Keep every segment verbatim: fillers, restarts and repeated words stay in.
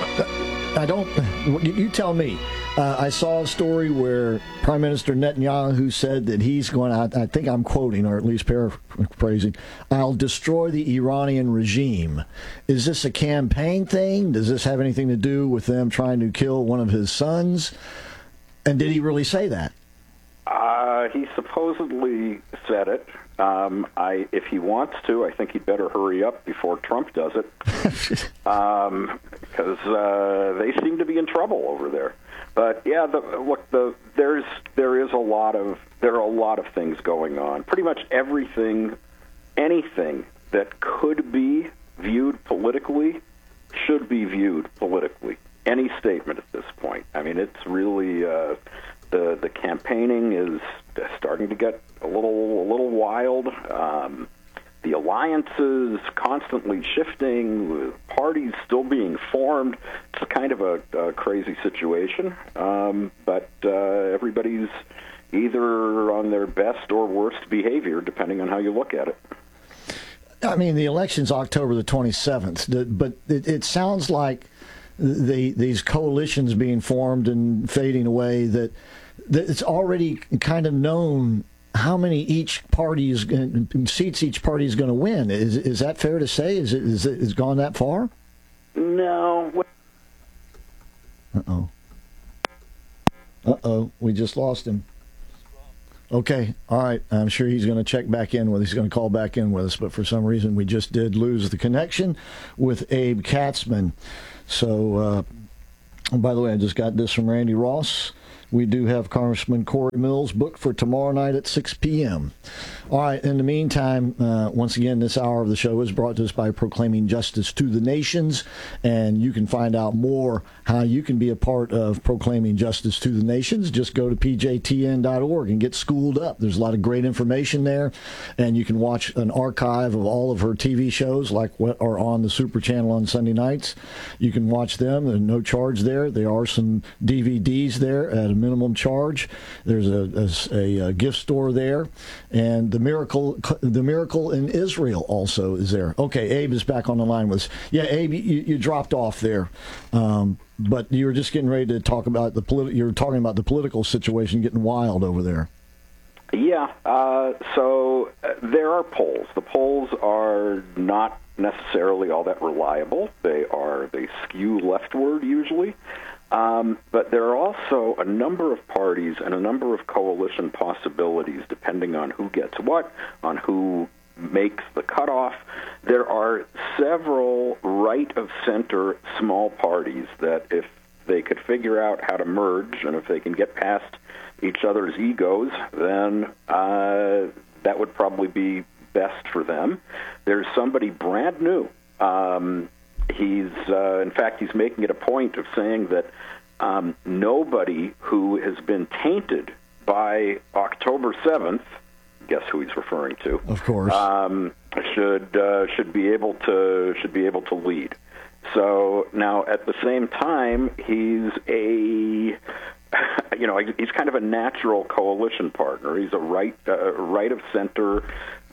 I don't. You tell me. Uh, I saw a story where Prime Minister Netanyahu said that he's going to, I think I'm quoting, or at least paraphrasing, I'll destroy the Iranian regime. Is this a campaign thing? Does this have anything to do with them trying to kill one of his sons? And did he really say that? Uh, he supposedly said it. Um, I, if he wants to, I think he'd better hurry up before Trump does it, um, because uh, they seem to be in trouble over there. But yeah, the, look, the, there's there is a lot of there are a lot of things going on. Pretty much everything, anything that could be viewed politically should be viewed politically. Any statement at this point. I mean, it's really uh, the the campaigning is starting to get a little a little wild. Um, the alliances constantly shifting, with parties still being formed. It's kind of a, a crazy situation, um, but uh, everybody's either on their best or worst behavior, depending on how you look at it. I mean, the election's October the twenty-seventh, but it, it sounds like the these coalitions being formed and fading away, that, that it's already kind of known how many each party is seats each party is going to win. Is is that fair to say? Is it is it has gone that far? No. Uh oh. Uh oh. We just lost him. Okay. All right. I'm sure he's going to check back in with. He's going to call back in with us. But for some reason, we just did lose the connection with Abe Katzman. So, uh, by the way, I just got this from Randy Ross. We do have Congressman Corey Mills booked for tomorrow night at six p.m. All right, in the meantime, uh, once again, this hour of the show is brought to us by Proclaiming Justice to the Nations, and you can find out more how you can be a part of Proclaiming Justice to the Nations. Just go to p j t n dot org and get schooled up. There's a lot of great information there, and you can watch an archive of all of her T V shows, like what are on the Super Channel on Sunday nights. You can watch them. There's no charge there. There are some D V Ds there at a minimum charge. There's a, a, a gift store there, and the miracle the miracle in Israel also is there. Okay, Abe is back on the line with us. Yeah, Abe, you, you dropped off there, um, but you were just getting ready to talk about the politi- you were talking about the political situation getting wild over there. Yeah, uh, so uh, there are polls. The polls are not necessarily all that reliable. They are they skew leftward usually. Um, but there are also a number of parties and a number of coalition possibilities, depending on who gets what, on who makes the cutoff. There are several right-of-center small parties that, if they could figure out how to merge, and if they can get past each other's egos, then uh, that would probably be best for them. There's somebody brand new. Um, He's, uh, in fact, he's making it a point of saying that um, nobody who has been tainted by October seventh, guess who he's referring to? Of course, um, should uh, should be able to should be able to lead. So now, at the same time, he's a you know he's kind of a natural coalition partner. He's a right uh, right of center,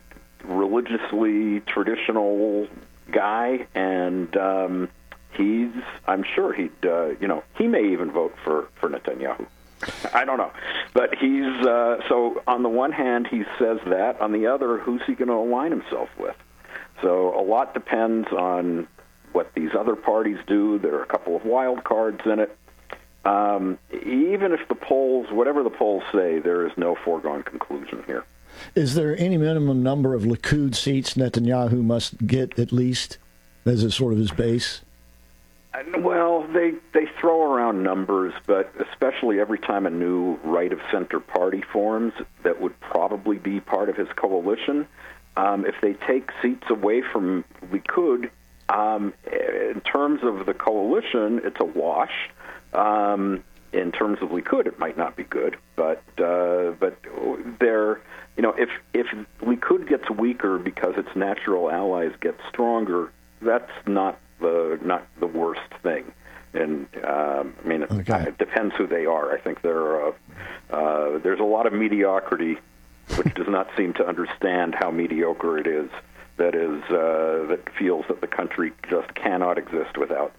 religiously traditional guy, and um, he's, I'm sure he'd, uh, you know, he may even vote for, for Netanyahu. I don't know. But he's, uh, so on the one hand, he says that. On the other, who's he going to align himself with? So a lot depends on what these other parties do. There are a couple of wild cards in it. Um, even if the polls, whatever the polls say, there is no foregone conclusion here. Is there any minimum number of Likud seats Netanyahu must get at least as a sort of his base? Well, they they throw around numbers, but especially every time a new right-of-center party forms that would probably be part of his coalition, um, if they take seats away from Likud, um, in terms of the coalition, it's a wash. Um, in terms of Likud, it might not be good, but uh, but they're, you know, if if Likud gets weaker because its natural allies get stronger, that's not the not the worst thing. And um, I mean, okay. it, it depends who they are. I think there are, uh, uh, there's a lot of mediocrity, which does not seem to understand how mediocre it is. That is uh, that feels that the country just cannot exist without them.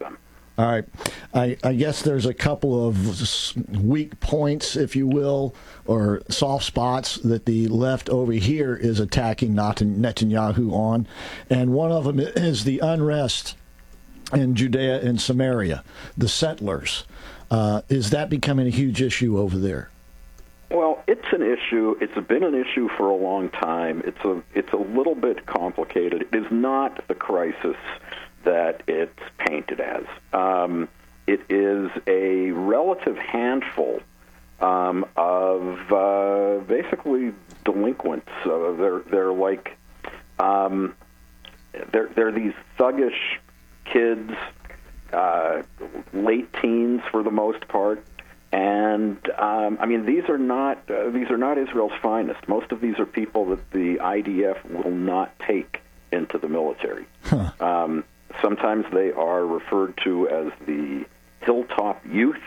All right. I, I guess there's a couple of s- weak points, if you will, or soft spots that the left over here is attacking Netanyahu on. And one of them is the unrest in Judea and Samaria, the settlers. Uh, is that becoming a huge issue over there? Well, it's an issue. It's been an issue for a long time. It's a it's a little bit complicated. It is not the crisis that it's painted as. Um, it is a relative handful um, of uh, basically delinquents. Uh, they're they're like um, they're they're these thuggish kids, uh, late teens for the most part. And um, I mean, these are not uh, these are not Israel's finest. Most of these are people that the I D F will not take into the military. Huh. Um, sometimes they are referred to as the hilltop youth.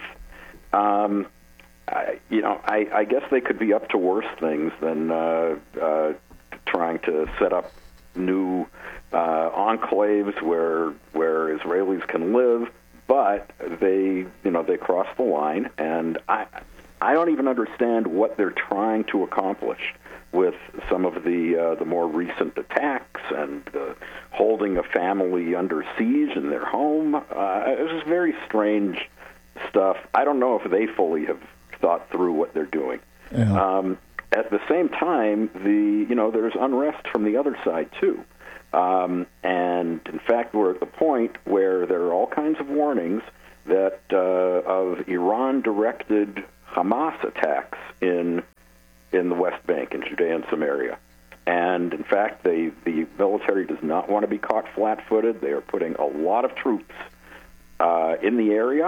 Um, I, you know, I, I guess they could be up to worse things than uh, uh, trying to set up new uh, enclaves where where Israelis can live. But they, you know, they cross the line, and I, I don't even understand what they're trying to accomplish with some of the uh, the more recent attacks and uh, holding a family under siege in their home. Uh, it's just very strange stuff. I don't know if they fully have thought through what they're doing. Yeah. Um, at the same time, the you know, there's unrest from the other side too. Um, and in fact, we're at the point where there are all kinds of warnings that uh, of Iran-directed Hamas attacks in in the West Bank, in Judea and Samaria. And in fact, they, the military does not want to be caught flat-footed. They are putting a lot of troops uh, in the area,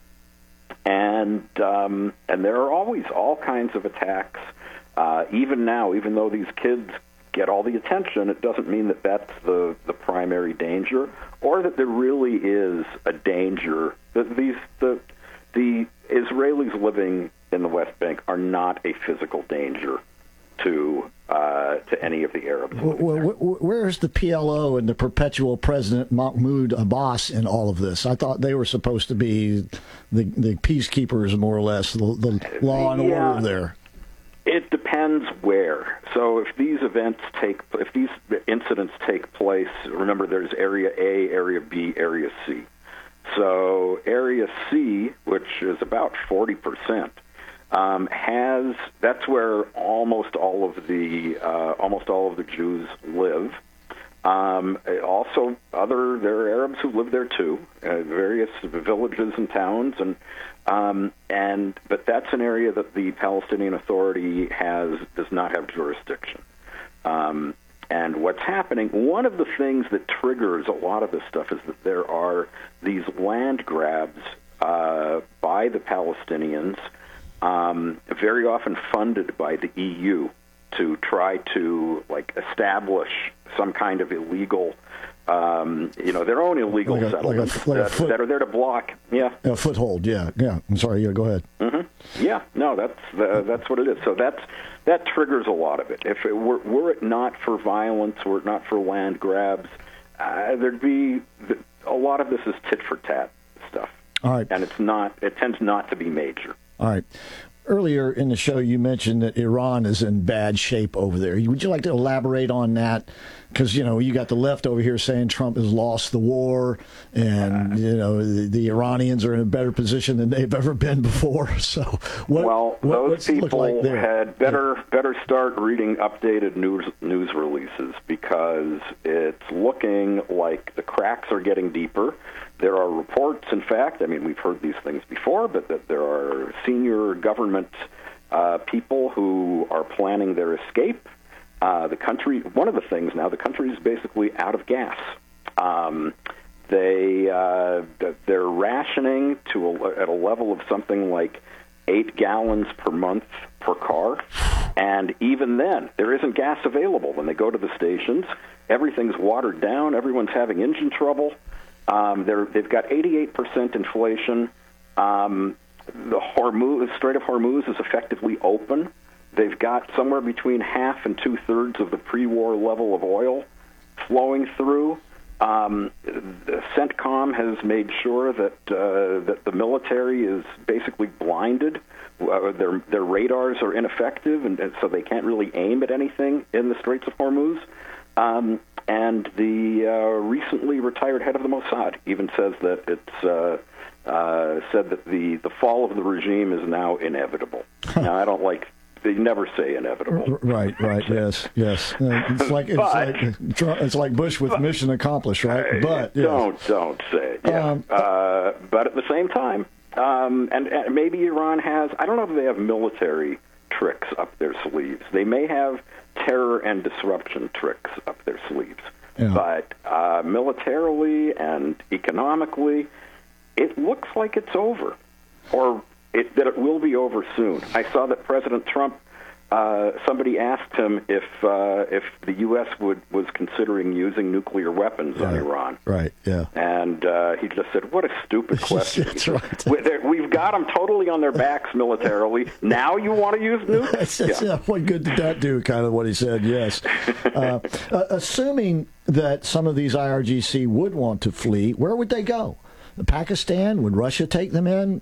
and um, and there are always all kinds of attacks. Uh, even now, even though these kids get all the attention, it doesn't mean that that's the, the primary danger, or that there really is a danger. That these the the Israelis living in the West Bank are not a physical danger to uh, to any of the Arabs. Well, where's the P L O and the perpetual president Mahmoud Abbas in all of this? I thought they were supposed to be the the peacekeepers, more or less, the, the law and yeah. order there. It depends where. So if these events take, if these incidents take place, remember there's Area A, Area B, Area C. So Area C, which is about forty percent, um, has that's where almost all of the uh, almost all of the Jews live. Um, also, other there are Arabs who live there too, uh, various villages and towns, and um, and but that's an area that the Palestinian Authority has does not have jurisdiction. Um, and what's happening? One of the things that triggers a lot of this stuff is that there are these land grabs uh, by the Palestinians, um, very often funded by the E U, to try to like establish some kind of illegal, um, you know, their own illegal like a, settlements like a, like that, a foot, that are there to block. Yeah, a foothold. Yeah, yeah. I'm sorry. Yeah, go ahead. Mm-hmm. Yeah, no, that's uh, that's what it is. So that's that triggers a lot of it. If it were, were it not for violence, were it not for land grabs, uh, there'd be a lot of this is tit for tat stuff. All right, and it's not. It tends not to be major. All right. Earlier in the show, you mentioned that Iran is in bad shape over there. Would you like to elaborate on that? Because, you know, you got the left over here saying Trump has lost the war, and, uh, you know, the, the Iranians are in a better position than they've ever been before. So, what, well, what, those people like had better better start reading updated news news releases, because it's looking like the cracks are getting deeper. There are reports, in fact, I mean, we've heard these things before, but that there are senior government uh, people who are planning their escape. Uh, the country, one of the things now, the country is basically out of gas. Um, they, uh, they're rationing to a, at a level of something like eight gallons per month per car. And even then, there isn't gas available. When they go to the stations, everything's watered down. Everyone's having engine trouble. Um, they're, they've got eighty-eight percent inflation. Um, the Hormuz, Strait of Hormuz is effectively open. They've got somewhere between half and two-thirds of the pre-war level of oil flowing through. Um, the CENTCOM has made sure that uh, that the military is basically blinded. Uh, their their radars are ineffective, and, and so they can't really aim at anything in the Straits of Hormuz. Um, and the uh, recently retired head of the Mossad even says that it's uh, uh, said that the, the fall of the regime is now inevitable. Now, I don't like. They never say inevitable. Right, right, yes, yes. Uh, it's like it's, But- like it's like Bush with mission accomplished, right? But yes. Don't don't say it. Yeah. Um, uh, but at the same time, um, and, and maybe Iran has. I don't know if they have military tricks up their sleeves. They may have terror and disruption tricks up their sleeves. Yeah. But uh, militarily and economically, it looks like it's over, or it, that it will be over soon. I saw that President Trump. Uh, somebody asked him if uh, if the U S would was considering using nuclear weapons on Yeah. Iran, Right, yeah. and uh, he just said, "What a stupid question." That's right. We- they're- We've got them totally on their backs militarily. Now you want to use nukes? That's, that's, yeah. What good did that do, kind of what he said, yes. Uh, uh, assuming that some of these I R G C would want to flee, where would they go? Pakistan? Would Russia take them in?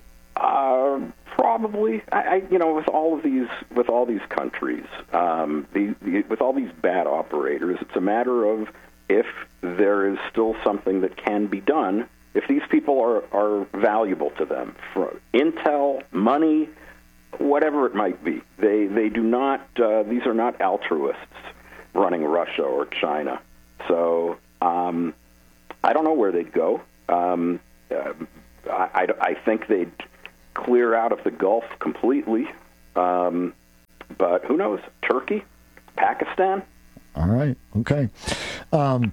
Uh, probably. I, I, you know, with all of these, with all these countries, um, the, the, with all these bad operators, it's a matter of if there is still something that can be done. If these people are, are valuable to them, for intel, money, whatever it might be, they they do not. Uh, these are not altruists running Russia or China. So um, I don't know where they'd go. Um, uh, I, I, I think they'd clear out of the Gulf completely. Um, but who knows? Turkey? Pakistan? All right, okay. Um,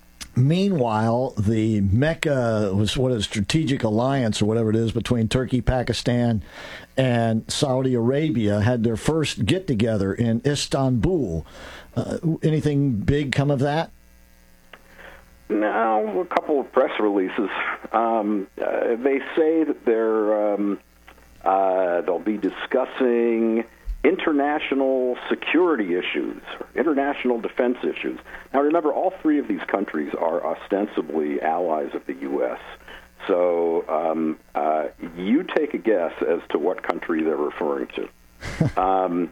meanwhile, the Mecca was what a strategic alliance or whatever it is between Turkey, Pakistan, and Saudi Arabia had their first get together in Istanbul. Uh, anything big come of that? No, a couple of press releases. Um, uh, they say that they're um, uh, they'll be discussing international security issues, international defense issues. Now, remember, all three of these countries are ostensibly allies of the U S. So um, uh, you take a guess as to what country they're referring to. um,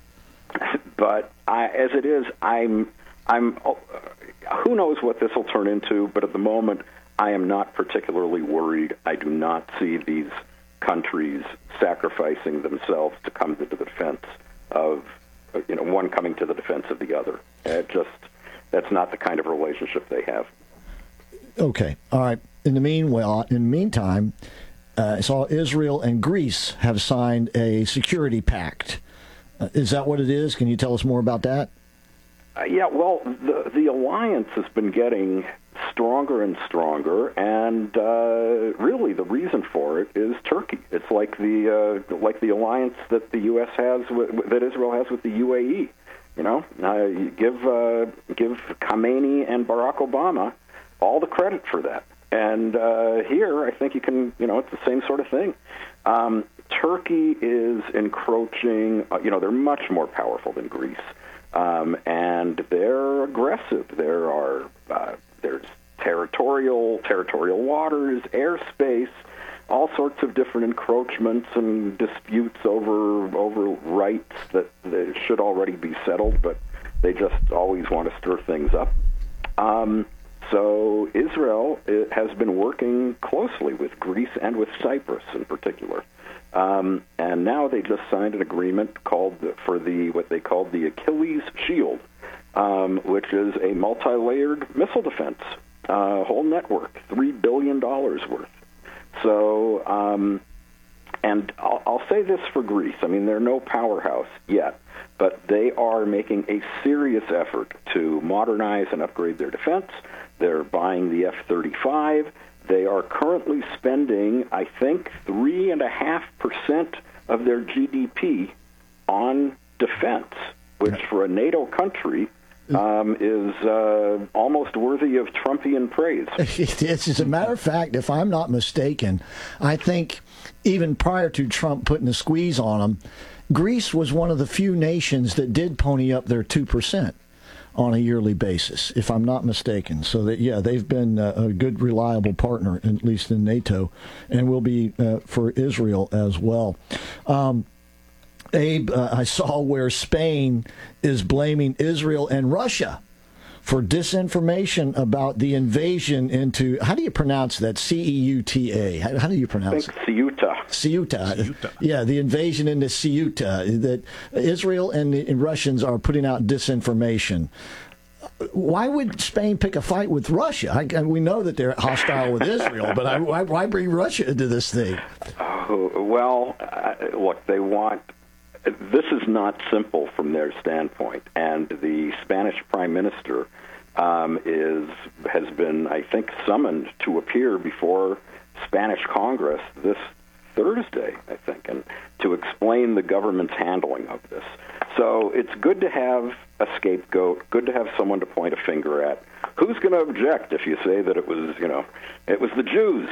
but I, as it is, I'm I'm. Uh, who knows what this will turn into? But at the moment, I am not particularly worried. I do not see these countries sacrificing themselves to come to the defense of, you know, one coming to the defense of the other. It just that's not the kind of relationship they have. Okay, all right. In the meanwhile, in the meantime, uh, I saw Israel and Greece have signed a security pact. Uh, is that what it is? Can you tell us more about that? Uh, yeah, well, the the alliance has been getting stronger and stronger, and uh, really the reason for it is Turkey. It's like the uh, like the alliance that the U S has with, that Israel has with the U A E. You know, uh, you give uh, give Khamenei and Barack Obama all the credit for that, and uh, here I think you can. You know, it's the same sort of thing. Um, Turkey is encroaching. Uh, you know, they're much more powerful than Greece. Um, and they're aggressive. There are uh, there's territorial territorial waters, airspace, all sorts of different encroachments and disputes over over rights that, that should already be settled, but they just always want to stir things up. Um, so Israel it has been working closely with Greece and with Cyprus in particular. Um, and now they just signed an agreement called the, for the what they called the Achilles Shield, um, which is a multi-layered missile defense, uh, whole network, three billion dollars worth. So, um, and I'll, I'll say this for Greece. I mean, they're no powerhouse yet, but they are making a serious effort to modernize and upgrade their defense. They're buying the F thirty-five. They are currently spending, I think, three and a half percent of their G D P on defense, which for a NATO country um, is uh, almost worthy of Trumpian praise. It is. As a matter of fact, if I'm not mistaken, I think even prior to Trump putting the squeeze on them, Greece was one of the few nations that did pony up their two percent. on a yearly basis, if I'm not mistaken. So that yeah, they've been uh, a good, reliable partner, at least in NATO, and will be uh, for Israel as well. Um, Abe, uh, I saw where Spain is blaming Israel and Russia for disinformation about the invasion into, how do you pronounce that? C E U T A. How, how do you pronounce I think it? Ceuta. Ceuta. Ceuta. Yeah, the invasion into Ceuta, that Israel and the Russians are putting out disinformation. Why would Spain pick a fight with Russia? I, we know that they're hostile with Israel, but I, why, why bring Russia into this thing? Uh, well, uh, look, they want... This is not simple from their standpoint, and the Spanish Prime Minister um, is has been, I think, summoned to appear before Spanish Congress this Thursday, I think, and to explain the government's handling of this. So it's good to have a scapegoat, good to have someone to point a finger at. Who's going to object if you say that it was, you know, it was the Jews?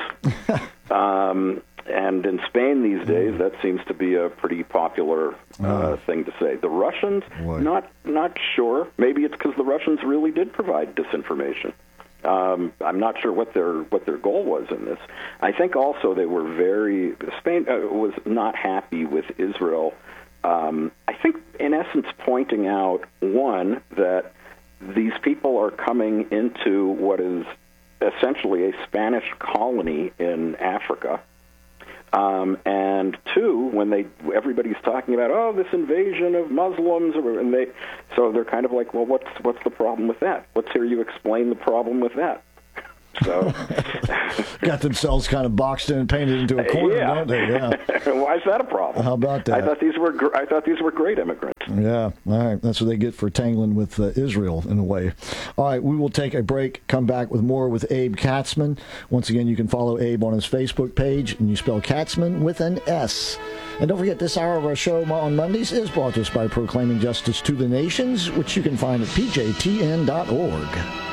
um, and in Spain these days, that seems to be a pretty popular uh, uh, thing to say. The Russians, boy. not not sure. Maybe it's because the Russians really did provide disinformation. Um, I'm not sure what their what their goal was in this. I think also they were very Spain uh, was not happy with Israel. Um, I think, in essence, pointing out one that these people are coming into what is essentially a Spanish colony in Africa. Um, and two, when they everybody's talking about oh this invasion of Muslims, and they so they're kind of like, well, what's what's the problem with that? Let's hear you explain the problem with that. So got themselves kind of boxed in and painted into a corner, yeah. don't they? Yeah. Why is that a problem? How about that? I thought these were gr- I thought these were great immigrants. Yeah, all right. That's what they get for tangling with uh, Israel in a way. All right, we will take a break, come back with more with Abe Katzman. Once again, you can follow Abe on his Facebook page, and you spell Katzman with an S. And don't forget, this hour of our show on Mondays is brought to us by Proclaiming Justice to the Nations, which you can find at P J T N dot org.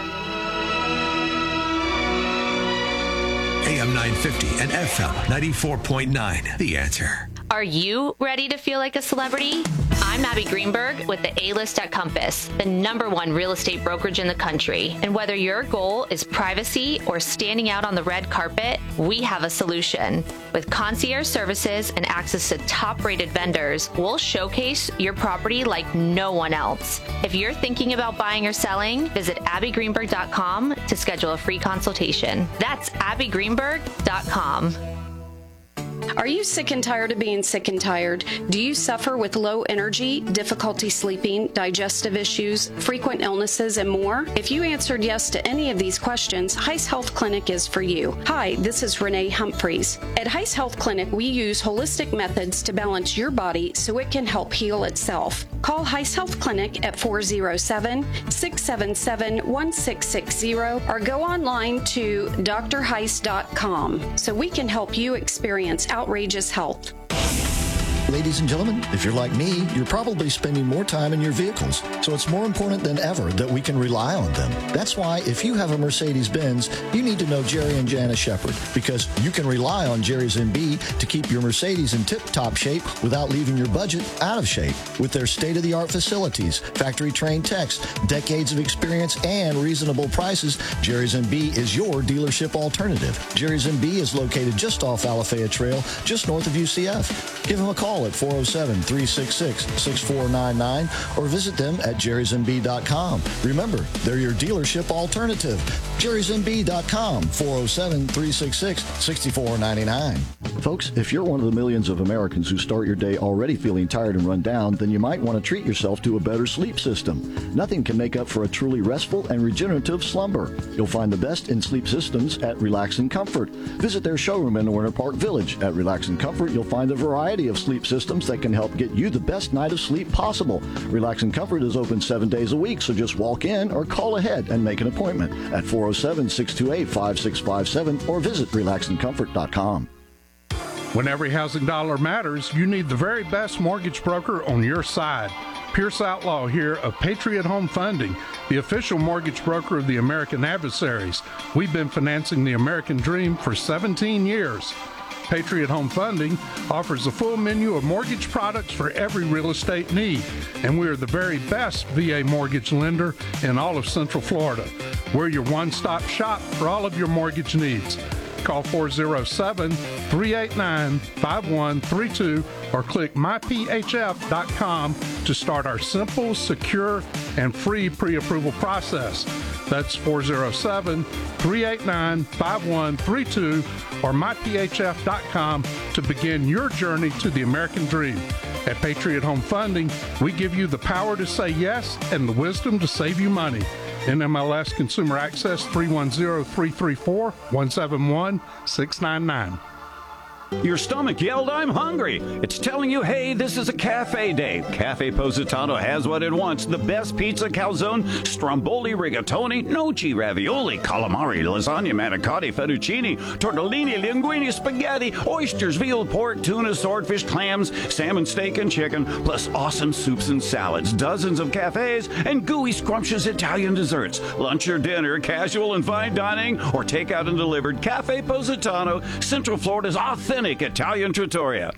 A M nine fifty and F M ninety-four point nine. The Answer. Are you ready to feel like a celebrity? I'm Abby Greenberg with the A-List at Compass, the number one real estate brokerage in the country. And whether your goal is privacy or standing out on the red carpet, we have a solution. With concierge services and access to top-rated vendors, we'll showcase your property like no one else. If you're thinking about buying or selling, visit abby greenberg dot com to schedule a free consultation. That's abby greenberg dot com. Are you sick and tired of being sick and tired? Do you suffer with low energy, difficulty sleeping, digestive issues, frequent illnesses, and more? If you answered yes to any of these questions, Heiss Health Clinic is for you. Hi, this is Renee Humphreys. At Heiss Health Clinic, we use holistic methods to balance your body so it can help heal itself. Call Heiss Health Clinic at four oh seven, six seven seven, one six six zero or go online to d r heiss dot com so we can help you experience outrageous health. Ladies and gentlemen, if you're like me, you're probably spending more time in your vehicles, so it's more important than ever that we can rely on them. That's why if you have a Mercedes-Benz, you need to know Jerry and Jana Shepard, because you can rely on Jerry's M B to keep your Mercedes in tip-top shape without leaving your budget out of shape. With their state-of-the-art facilities, factory-trained techs, decades of experience, and reasonable prices, Jerry's M B is your dealership alternative. Jerry's M B is located just off Alafaya Trail, just north of U C F. Give them a call at four oh seven, three six six, six four nine nine or visit them at jerrys m b dot com. Remember, they're your dealership alternative. jerrys m b dot com, four oh seven, three six six, six four nine nine. Folks, if you're one of the millions of Americans who start your day already feeling tired and run down, then you might want to treat yourself to a better sleep system. Nothing can make up for a truly restful and regenerative slumber. You'll find the best in sleep systems at Relax and Comfort. Visit their showroom in Winter Park Village. At Relax and Comfort, you'll find a variety of sleep systems that can help get you the best night of sleep possible. Relax and Comfort is open seven days a week, so just walk in or call ahead and make an appointment at four oh seven, six two eight, five six five seven or visit relax and comfort dot com. When every housing dollar matters, you need the very best mortgage broker on your side. Pierce Outlaw here of Patriot Home Funding, the official mortgage broker of the American Adversaries. We've been financing the American dream for seventeen years. Patriot Home Funding offers a full menu of mortgage products for every real estate need, and we are the very best V A mortgage lender in all of Central Florida. We're your one-stop shop for all of your mortgage needs. Call four oh seven, three eight nine, five one three two or click my p h f dot com to start our simple, secure, and free pre-approval process. That's four oh seven, three eight nine, five one three two or my p h f dot com to begin your journey to the American dream. At Patriot Home Funding, we give you the power to say yes and the wisdom to save you money. N M L S Consumer Access three one zero, three three four, one seven one, six nine nine. Your stomach yelled, "I'm hungry." It's telling you, hey, this is a cafe day. Cafe Positano has what it wants. The best pizza, calzone, stromboli, rigatoni, gnocchi, ravioli, calamari, lasagna, manicotti, fettuccine, tortellini, linguine, spaghetti, oysters, veal, pork, tuna, swordfish, clams, salmon, steak, and chicken, plus awesome soups and salads, dozens of cafes, and gooey, scrumptious Italian desserts. Lunch or dinner, casual and fine dining, or takeout and delivered. Cafe Positano, Central Florida's authentic Italian trattoria.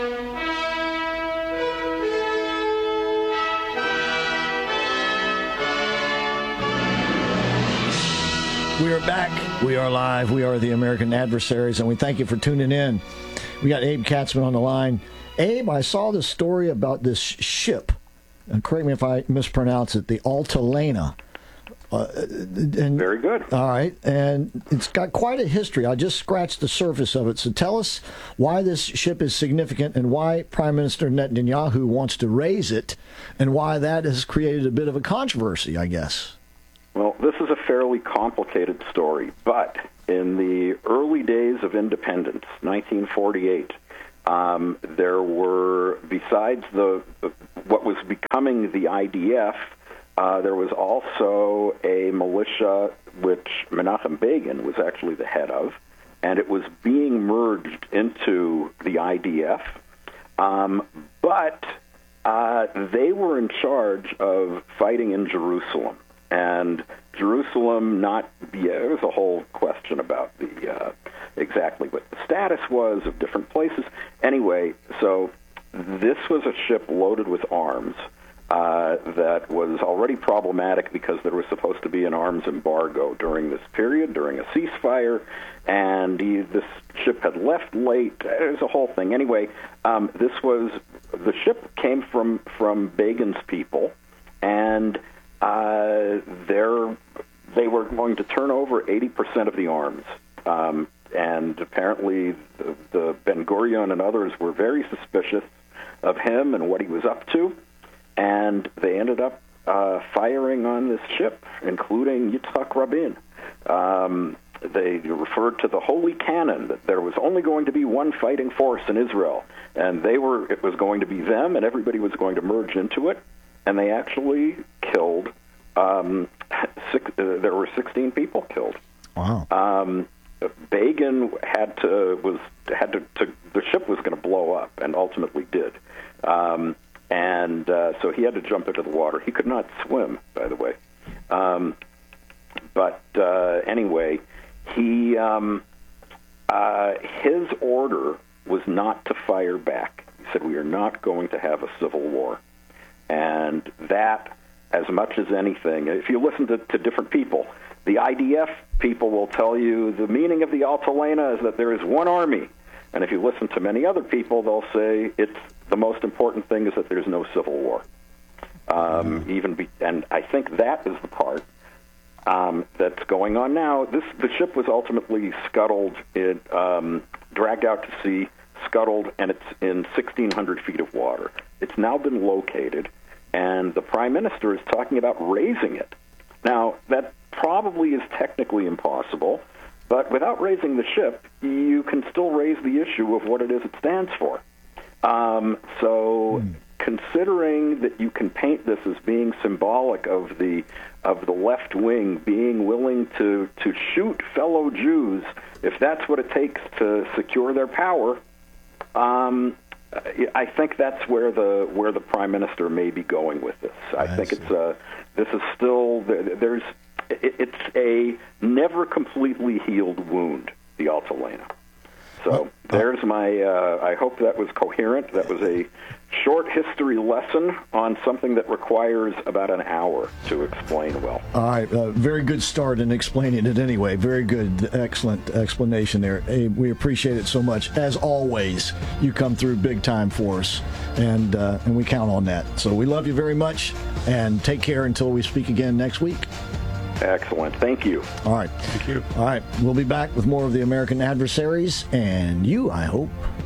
We are back. We are live. We are the American Adversaries, and we thank you for tuning in. We got Abe Katzman on the line. Abe, I saw this story about this ship, and correct me if I mispronounce it, the Altalena. Uh, and, Very good. All right, and it's got quite a history. I just scratched the surface of it. So tell us why this ship is significant and why Prime Minister Netanyahu wants to raise it and why that has created a bit of a controversy, I guess. Well, this is a fairly complicated story, but in the early days of independence, nineteen forty-eight, um, there were, besides the what was becoming the I D F, Uh, there was also a militia which Menachem Begin was actually the head of, and it was being merged into the I D F. Um, but uh, they were in charge of fighting in Jerusalem. And Jerusalem not, yeah, there was a whole question about the uh, exactly what the status was of different places. Anyway, so this was a ship loaded with arms. Uh, that was already problematic because there was supposed to be an arms embargo during this period, during a ceasefire, and he, this ship had left late. There's a whole thing. Anyway, um, this was the ship came from from Begin's people, and uh, they were going to turn over eighty percent of the arms. Um, and apparently, the, the Ben Gurion and others were very suspicious of him and what he was up to. And they ended up uh, firing on this ship, including Yitzhak Rabin. Um, they referred to the Holy Cannon, that there was only going to be one fighting force in Israel, and they were it was going to be them, and everybody was going to merge into it. And they actually killed. Um, six, uh, there were sixteen people killed. Wow. Um, Begin had to was had to, to the ship was going to blow up, and ultimately did. Um, And uh, so he had to jump into the water. He could not swim, by the way. Um, but uh, anyway, he um, uh, his order was not to fire back. He said, "We are not going to have a civil war." And that, as much as anything, if you listen to, to different people, the I D F people will tell you the meaning of the Altalena is that there is one army. And if you listen to many other people, they'll say it's the most important thing is that there's no civil war. Um, mm-hmm. Even be, and I think that is the part um, that's going on now. This the ship was ultimately scuttled, it um, dragged out to sea, scuttled, and it's in sixteen hundred feet of water. It's now been located, and the Prime Minister is talking about raising it. Now, that probably is technically impossible. But without raising the ship, you can still raise the issue of what it is it stands for. Um, so, mm. considering that you can paint this as being symbolic of the of the left wing being willing to, to shoot fellow Jews, if that's what it takes to secure their power, um, I think that's where the where the Prime Minister may be going with this. I, I think see. it's a, this is still there's. It's a never completely healed wound, the Altalena. So, well, there's my, uh, I hope that was coherent. That was a short history lesson on something that requires about an hour to explain well. All right. Uh, very good start in explaining it anyway. Very good. Excellent explanation there. Hey, we appreciate it so much. As always, you come through big time for us, and, uh, and we count on that. So we love you very much, and take care until we speak again next week. Excellent. Thank you. All right. Thank you. All right. We'll be back with more of the American Adversaries, and you, I hope,